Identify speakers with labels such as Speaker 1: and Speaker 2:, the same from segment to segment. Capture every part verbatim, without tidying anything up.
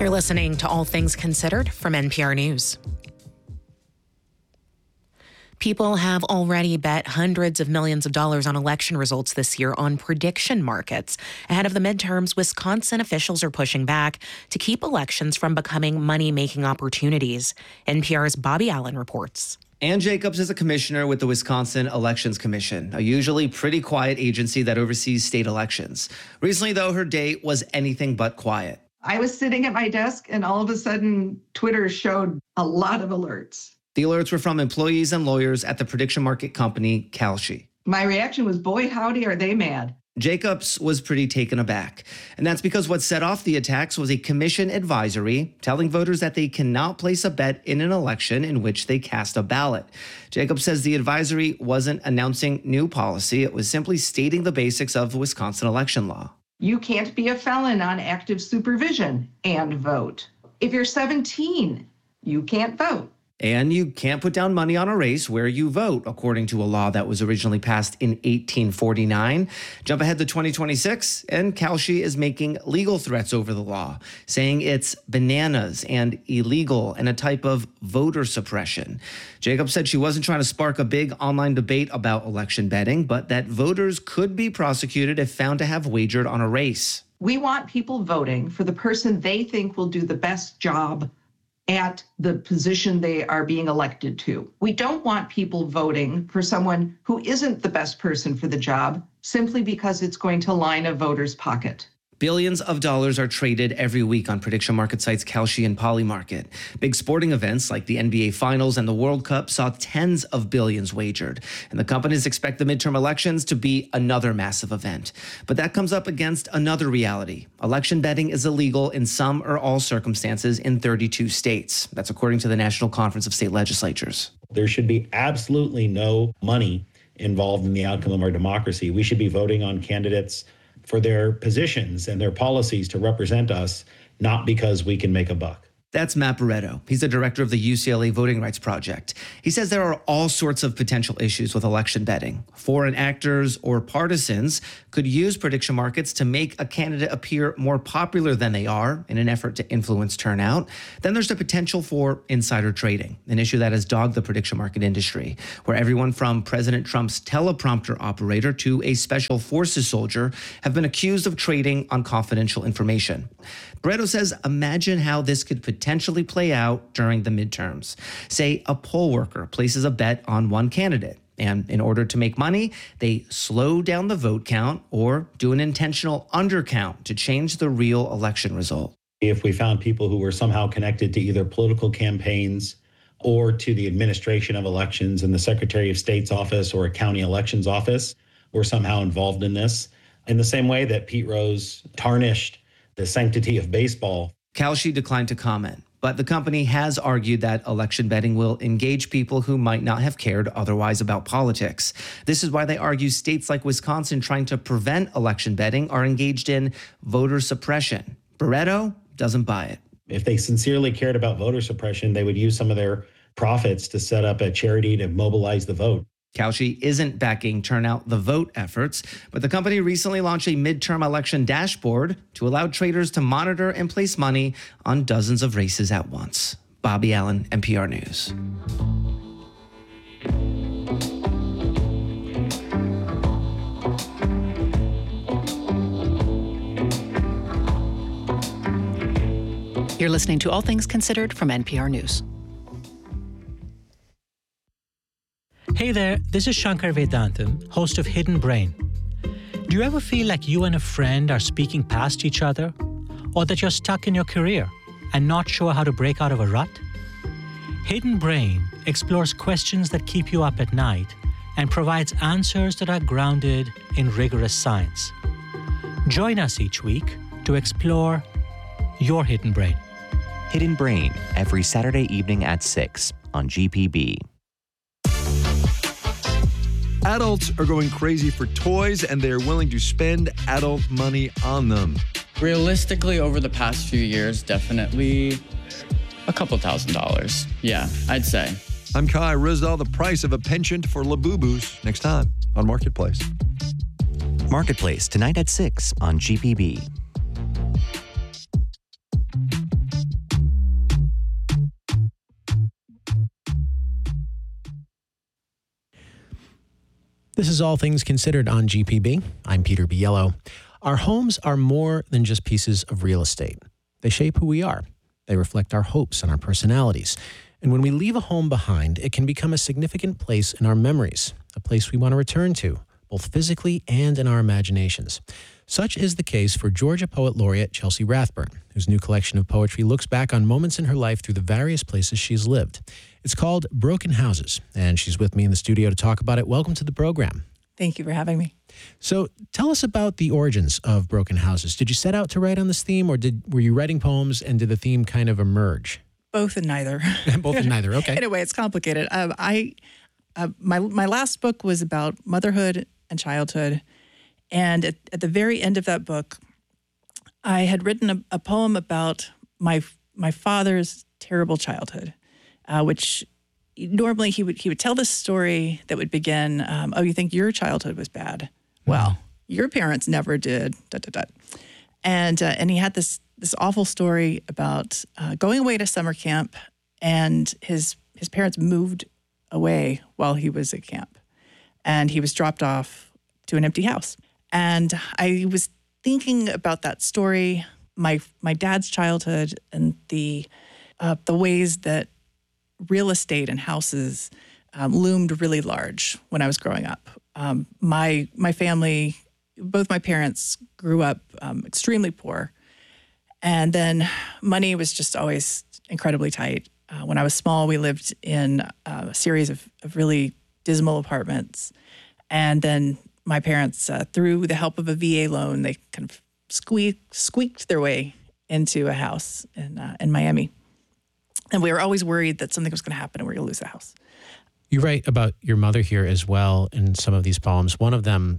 Speaker 1: You're listening to All Things Considered from N P R News. People have already bet hundreds of millions of dollars on election results this year on prediction markets. Ahead of the midterms, Wisconsin officials are pushing back to keep elections from becoming money-making opportunities. N P R's Bobby Allen reports.
Speaker 2: Ann Jacobs is a commissioner with the Wisconsin Elections Commission, a usually pretty quiet agency that oversees state elections. Recently, though, her day was anything but quiet.
Speaker 3: I was sitting at my desk and all of a sudden, Twitter showed a lot of alerts.
Speaker 2: The alerts were from employees and lawyers at the prediction market company Kalshi.
Speaker 3: My reaction was, boy, howdy, are they mad.
Speaker 2: Jacobs was pretty taken aback. And that's because what set off the attacks was a commission advisory telling voters that they cannot place a bet in an election in which they cast a ballot. Jacobs says the advisory wasn't announcing new policy. It was simply stating the basics of Wisconsin election law.
Speaker 3: You can't be a felon on active supervision and vote. If you're seventeen, you can't vote.
Speaker 2: And you can't put down money on a race where you vote, according to a law that was originally passed in eighteen forty-nine. Jump ahead to twenty twenty-six, and Kalshi is making legal threats over the law, saying it's bananas and illegal and a type of voter suppression. Jacobs said she wasn't trying to spark a big online debate about election betting, but that voters could be prosecuted if found to have wagered on a race.
Speaker 3: We want people voting for the person they think will do the best job at the position they are being elected to. We don't want people voting for someone who isn't the best person for the job simply because it's going to line a voter's pocket.
Speaker 2: Billions of dollars are traded every week on prediction market sites Kalshi and Polymarket. Big sporting events like the N B A Finals and the World Cup saw tens of billions wagered, and the companies expect the midterm elections to be another massive event. But that comes up against another reality. Election betting is illegal in some or all circumstances in thirty-two states. That's according to the National Conference of State Legislatures.
Speaker 4: There should be absolutely no money involved in the outcome of our democracy. We should be voting on candidates for their positions and their policies to represent us, not because we can make a buck.
Speaker 2: That's Matt Barretto. He's the director of the U C L A Voting Rights Project. He says there are all sorts of potential issues with election betting. Foreign actors or partisans could use prediction markets to make a candidate appear more popular than they are in an effort to influence turnout. Then there's the potential for insider trading, an issue that has dogged the prediction market industry, where everyone from President Trump's teleprompter operator to a special forces soldier have been accused of trading on confidential information. Barretto says, imagine how this could potentially play out during the midterms. Say a poll worker places a bet on one candidate, and in order to make money, they slow down the vote count or do an intentional undercount to change the real election result.
Speaker 4: If we found people who were somehow connected to either political campaigns or to the administration of elections in the Secretary of State's office or a county elections office were somehow involved in this, in the same way that Pete Rose tarnished the sanctity of baseball.
Speaker 2: Kalshi declined to comment, but the company has argued that election betting will engage people who might not have cared otherwise about politics. This is why they argue states like Wisconsin trying to prevent election betting are engaged in voter suppression. Barretto doesn't buy it.
Speaker 4: If they sincerely cared about voter suppression, they would use some of their profits to set up a charity to mobilize the vote.
Speaker 2: Kalshi isn't backing Turnout the Vote efforts, but the company recently launched a midterm election dashboard to allow traders to monitor and place money on dozens of races at once. Bobby Allen, N P R News.
Speaker 1: You're listening to All Things Considered from N P R News.
Speaker 5: Hey there, this is Shankar Vedantam, host of Hidden Brain. Do you ever feel like you and a friend are speaking past each other? Or that you're stuck in your career and not sure how to break out of a rut? Hidden Brain explores questions that keep you up at night and provides answers that are grounded in rigorous science. Join us each week to explore your hidden brain.
Speaker 6: Hidden Brain, every Saturday evening at six on G P B.
Speaker 7: Adults are going crazy for toys, and they're willing to spend adult money on them.
Speaker 8: Realistically, over the past few years, definitely a couple thousand dollars. Yeah, I'd say.
Speaker 7: I'm Kai Ryssdal. The price of a penchant for Labubus next time on Marketplace.
Speaker 6: Marketplace, tonight at six on G P B.
Speaker 9: This is All Things Considered on G P B. I'm Peter Biello. Our homes are more than just pieces of real estate. They shape who we are. They reflect our hopes and our personalities. And when we leave a home behind, it can become a significant place in our memories, a place we want to return to, both physically and in our imaginations. Such is the case for Georgia Poet Laureate Chelsea Rathburn, whose new collection of poetry looks back on moments in her life through the various places she's lived. It's called Broken Houses, and she's with me in the studio to talk about it. Welcome to the program.
Speaker 10: Thank you for having me.
Speaker 9: So tell us about the origins of Broken Houses. Did you set out to write on this theme, or did were you writing poems and did the theme kind of emerge?
Speaker 10: Both and neither.
Speaker 9: Both and neither, okay.
Speaker 10: In a way, it's complicated. Um, I uh, my my last book was about motherhood and childhood, and at, at the very end of that book, I had written a, a poem about my my father's terrible childhood, uh, which normally he would he would tell this story that would begin, um, "Oh, you think your childhood was bad? Well, your parents never did." Da, da, da. And uh, and he had this this awful story about uh, going away to summer camp, and his his parents moved away while he was at camp, and he was dropped off to an empty house. And I was thinking about that story, my my dad's childhood, and the uh, the ways that real estate and houses um, loomed really large when I was growing up. Um, my my family, both my parents grew up um, extremely poor, and then money was just always incredibly tight. Uh, when I was small, we lived in uh, a series of, of really dismal apartments, and then my parents, uh, through the help of a V A loan, they kind of squeaked, squeaked their way into a house in uh, in Miami. And we were always worried that something was going to happen and we were going to lose the house.
Speaker 9: You write about your mother here as well in some of these poems. One of them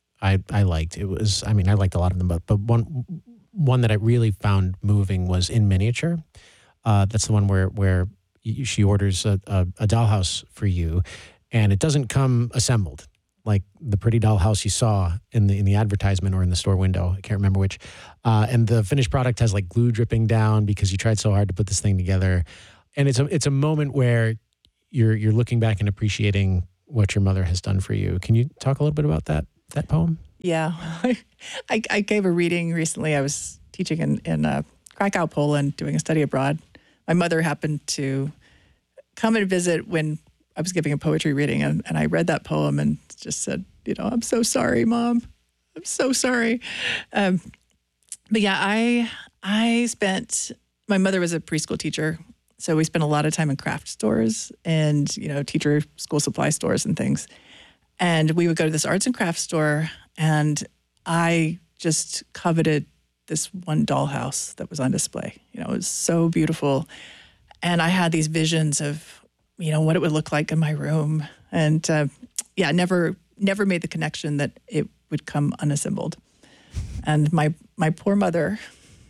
Speaker 9: I I liked. It was, I mean, I liked a lot of them, but but one one that I really found moving was In Miniature. Uh, that's the one where where she orders a, a, a dollhouse for you, and it doesn't come assembled like the pretty dollhouse you saw in the in the advertisement or in the store window. I can't remember which. Uh, and the finished product has like glue dripping down because you tried so hard to put this thing together. And it's a it's a moment where you're you're looking back and appreciating what your mother has done for you. Can you talk a little bit about that that poem?
Speaker 10: Yeah, I, I gave a reading recently. I was teaching in in uh, Krakow, Poland, doing a study abroad. My mother happened to come and visit when I was giving a poetry reading, and, and I read that poem and just said, you know, I'm so sorry, Mom. I'm so sorry. Um, but yeah, I I spent, my mother was a preschool teacher, so we spent a lot of time in craft stores and, you know, teacher school supply stores and things. And we would go to this arts and crafts store, and I just coveted this one dollhouse that was on display. You know, it was so beautiful. And I had these visions of, you know, what it would look like in my room. And uh, yeah, never never made the connection that it would come unassembled. And my my poor mother,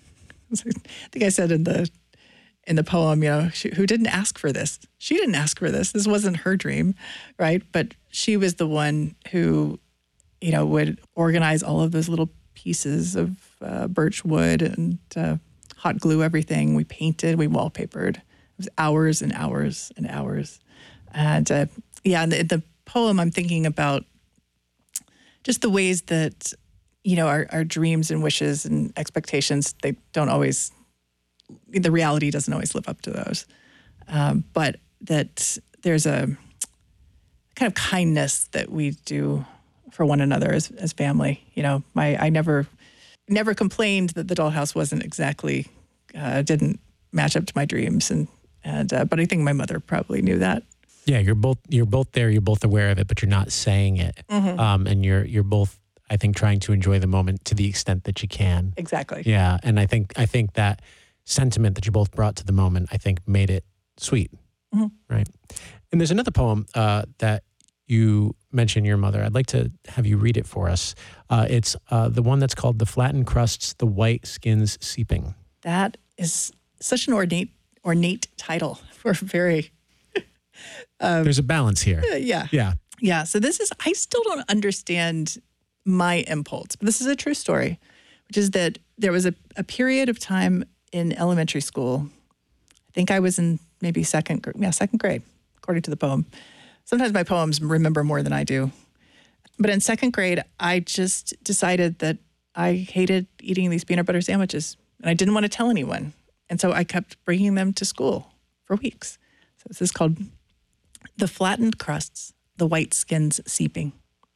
Speaker 10: I think I said in the in the poem, you know, she, who didn't ask for this. She didn't ask for this. This wasn't her dream, right? But she was the one who, you know, would organize all of those little pieces of uh, birch wood and uh, hot glue everything. We painted, we wallpapered. It was hours and hours and hours. And uh, yeah, in the, the poem, I'm thinking about just the ways that, you know, our, our dreams and wishes and expectations, they don't always, the reality doesn't always live up to those. Um, but that there's a kind of kindness that we do for one another as, as family. You know, my I never never complained that the dollhouse wasn't exactly, uh, didn't match up to my dreams. And, and uh, but I think my mother probably knew that.
Speaker 9: Yeah, you're both you're both there. You're both aware of it, but you're not saying it. Mm-hmm. Um, and you're you're both, I think, trying to enjoy the moment to the extent that you can.
Speaker 10: Exactly.
Speaker 9: Yeah, and I think I think that sentiment that you both brought to the moment, I think, made it sweet. Mm-hmm. Right. And there's another poem uh, that you mention your mother. I'd like to have you read it for us. Uh, it's uh, the one that's called "The Flattened Crusts, the White Skins Seeping."
Speaker 10: That is such an ornate ornate title for a very.
Speaker 9: Um, There's a balance here.
Speaker 10: Uh, yeah.
Speaker 9: Yeah.
Speaker 10: Yeah. So this is, I still don't understand my impulse, but this is a true story, which is that there was a, a period of time in elementary school. I think I was in maybe second, yeah, second grade, according to the poem. Sometimes my poems remember more than I do. But in second grade, I just decided that I hated eating these peanut butter sandwiches, and I didn't want to tell anyone. And so I kept bringing them to school for weeks. So this is called The Flattened Crusts, the White Skins Seeping.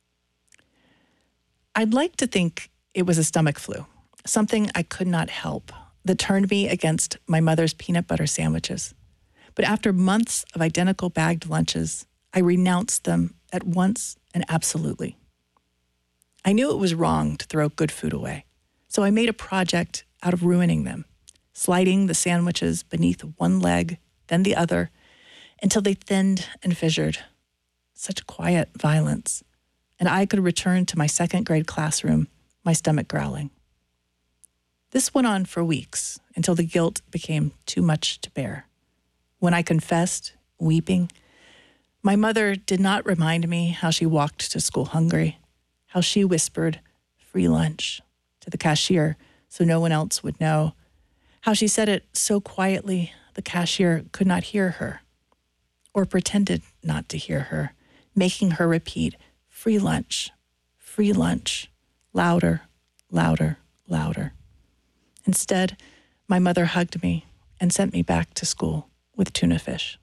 Speaker 10: I'd like to think it was a stomach flu, something I could not help that turned me against my mother's peanut butter sandwiches. But after months of identical bagged lunches, I renounced them at once and absolutely. I knew it was wrong to throw good food away, so I made a project out of ruining them, sliding the sandwiches beneath one leg, then the other, until they thinned and fissured. Such quiet violence. And I could return to my second grade classroom, my stomach growling. This went on for weeks until the guilt became too much to bear. When I confessed, weeping, my mother did not remind me how she walked to school hungry, how she whispered, "Free lunch," to the cashier so no one else would know, how she said it so quietly the cashier could not hear her, or pretended not to hear her, making her repeat, "Free lunch, free lunch," louder, louder, louder. Instead, my mother hugged me and sent me back to school with tuna fish.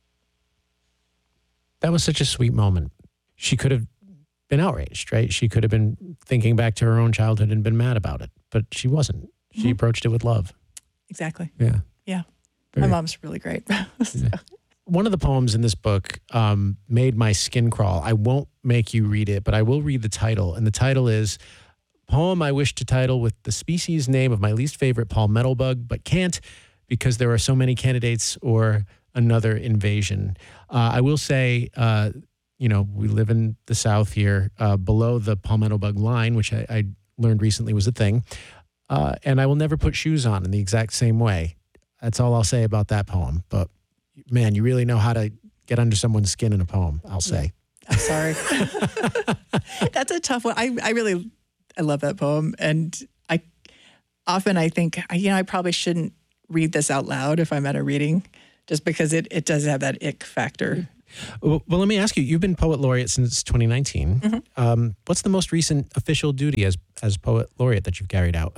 Speaker 9: That was such a sweet moment. She could have been outraged, right? She could have been thinking back to her own childhood and been mad about it, but she wasn't. She mm-hmm. approached it with love.
Speaker 10: Exactly.
Speaker 9: Yeah.
Speaker 10: Yeah.
Speaker 9: Very.
Speaker 10: My mom's really great. so.
Speaker 9: Yeah. One of the poems in this book um, made my skin crawl. I won't make you read it, but I will read the title. And the title is Poem I Wish to Title with the Species Name of My Least Favorite Palmetto Bug, but can't because there are so many candidates or another invasion. Uh, I will say, uh, you know, we live in the South here, uh, below the palmetto bug line, which I, I learned recently was a thing. Uh, and I will never put shoes on in the exact same way. That's all I'll say about that poem. But man, you really know how to get under someone's skin in a poem, I'll say.
Speaker 10: I'm sorry. That's a tough one. I, I really, I love that poem. And I often I think, you know, I probably shouldn't read this out loud if I'm at a reading, just because it, it does have that ick factor.
Speaker 9: Well, well, let me ask you, you've been Poet Laureate since twenty nineteen. Mm-hmm. Um, what's the most recent official duty as as Poet Laureate that you've carried out?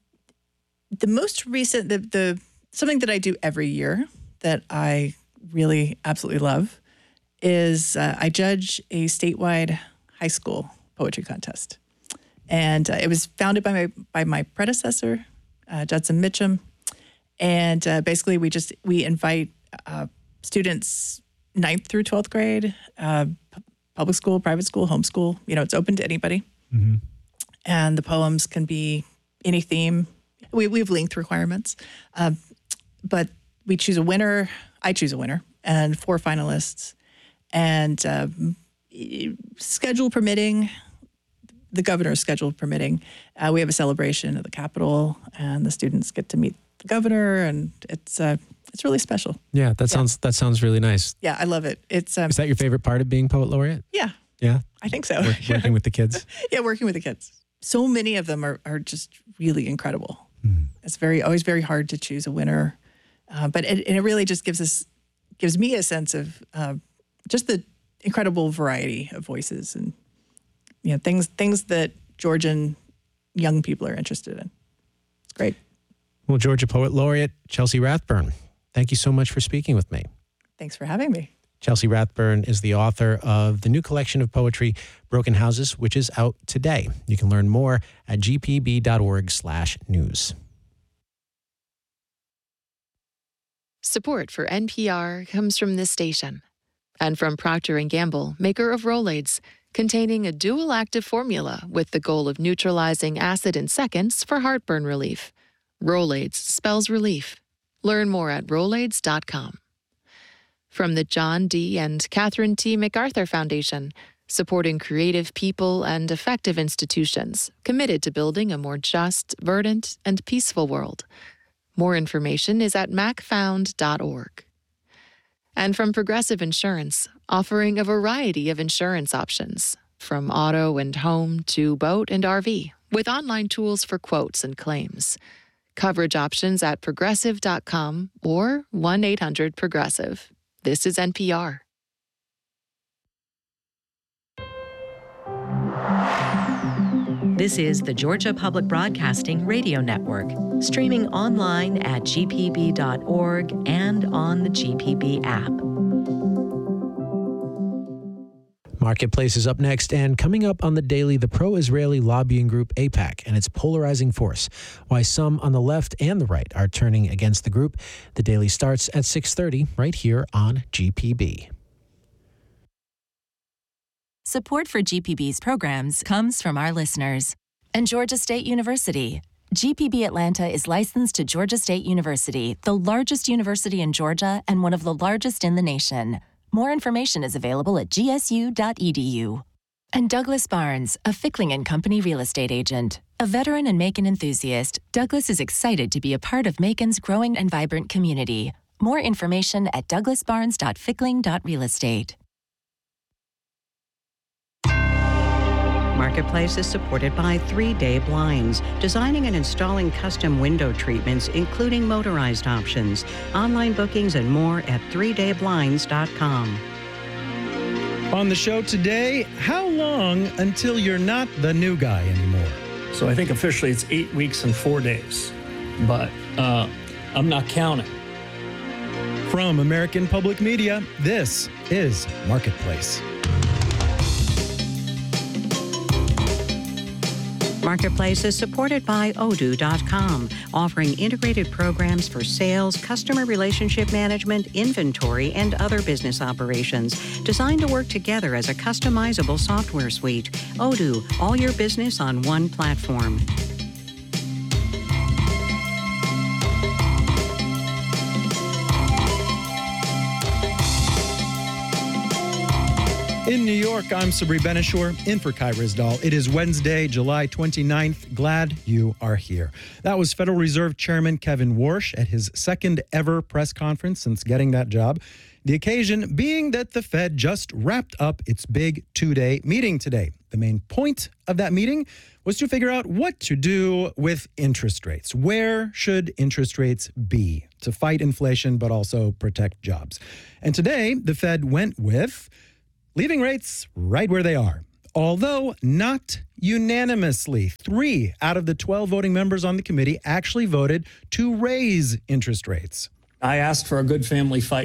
Speaker 10: The most recent, the, the something that I do every year that I really absolutely love is uh, I judge a statewide high school poetry contest. And uh, it was founded by my by my predecessor, uh, Judson Mitchum. And uh, basically we just, we invite uh, students ninth through twelfth grade, uh, p- public school, private school, homeschool. You know, it's open to anybody. Mm-hmm. And the poems can be any theme. We, we have length requirements, uh, but we choose a winner. I choose a winner and four finalists. And uh, schedule permitting, the governor's schedule permitting, uh, we have a celebration at the Capitol, and the students get to meet the governor, and it's uh, it's really special.
Speaker 9: Yeah, that sounds yeah. that sounds really nice.
Speaker 10: Yeah, I love it. It's um,
Speaker 9: is that your favorite part of being Poet Laureate?
Speaker 10: Yeah,
Speaker 9: yeah,
Speaker 10: I think so.
Speaker 9: Work, working with the kids.
Speaker 10: Yeah, working with the kids. So many of them are are just really incredible. Mm. It's very always very hard to choose a winner, uh, but it, it really just gives us gives me a sense of uh, just the incredible variety of voices and you know things things that Georgian young people are interested in. It's great.
Speaker 9: Well, Georgia Poet Laureate Chelsea Rathburn, thank you so much for speaking with me.
Speaker 10: Thanks for having me.
Speaker 9: Chelsea Rathburn is the author of the new collection of poetry, Broken Houses, which is out today. You can learn more at g p b dot org slash news.
Speaker 11: Support for N P R comes from this station and from Procter and Gamble, maker of Rolaids, containing a dual active formula with the goal of neutralizing acid in seconds for heartburn relief. Rolaids spells relief. Learn more at rolaids dot com. From the John D. and Catherine T. MacArthur Foundation, supporting creative people and effective institutions committed to building a more just, verdant, and peaceful world. More information is at mac found dot org. And from Progressive Insurance, offering a variety of insurance options, from auto and home to boat and R V, with online tools for quotes and claims. Coverage options at progressive dot com or one eight hundred progressive. This is N P R.
Speaker 12: This is the Georgia Public Broadcasting Radio Network, streaming online at g p b dot org and on the G P B app.
Speaker 9: Marketplace is up next, and coming up on the Daily, the pro-Israeli lobbying group AIPAC and its polarizing force. Why some on the left and the right are turning against the group. The Daily starts at six thirty right here on G P B.
Speaker 13: Support for G P B's programs comes from our listeners. And Georgia State University. G P B Atlanta is licensed to Georgia State University, the largest university in Georgia and one of the largest in the nation. More information is available at g s u dot e d u. And Douglas Barnes, a Fickling and Company real estate agent. A veteran and Macon enthusiast, Douglas is excited to be a part of Macon's growing and vibrant community. More information at douglas barnes dot fickling dot real estate.
Speaker 14: Marketplace is supported by three day Blinds, designing and installing custom window treatments, including motorized options. Online bookings and more at three day blinds dot com.
Speaker 15: On the show today, how long until you're not the new guy anymore?
Speaker 16: So I think officially it's eight weeks and four days, but uh, I'm not counting.
Speaker 15: From American Public Media, this is Marketplace.
Speaker 14: Marketplace is supported by odoo dot com, offering integrated programs for sales, customer relationship management, inventory, and other business operations, designed to work together as a customizable software suite. Odoo, all your business on one platform.
Speaker 15: In New York, I'm Sabri Benishore, in for Kai Rizdal. It is Wednesday, July twenty-ninth. Glad you are here. That was Federal Reserve Chairman Kevin Warsh at his second ever press conference since getting that job. The occasion being that the Fed just wrapped up its big two-day meeting today. The main point of that meeting was to figure out what to do with interest rates. Where should interest rates be to fight inflation but also protect jobs? And today, the Fed went with leaving rates right where they are, although not unanimously. Three out of the twelve voting members on the committee actually voted to raise interest rates.
Speaker 16: I asked for a good family fight.